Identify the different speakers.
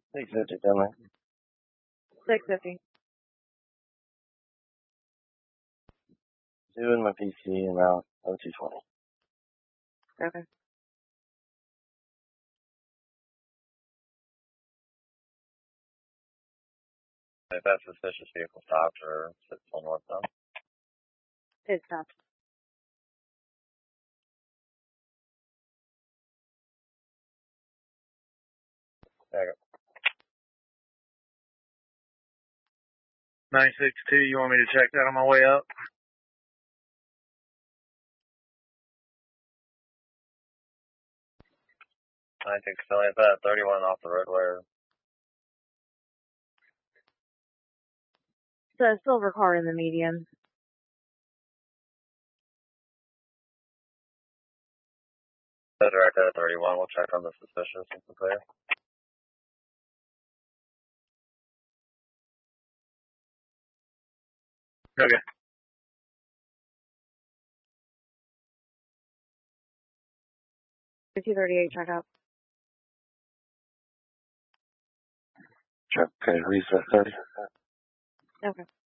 Speaker 1: 650 coming.
Speaker 2: 650.
Speaker 1: Doing my PC and now 0220.
Speaker 2: Okay.
Speaker 1: If that's suspicious vehicle stopped or sits on northbound.
Speaker 2: It stopped.
Speaker 1: There you go.
Speaker 3: 962, you want me to check that on my way up?
Speaker 1: I think so. Is that 31 off the road where?
Speaker 2: The silver car in the median.
Speaker 1: The director at 31. We'll check on the suspicious if it's clear.
Speaker 3: Okay.
Speaker 2: $238 check out.
Speaker 1: Check. Okay, reset 30.
Speaker 2: Okay.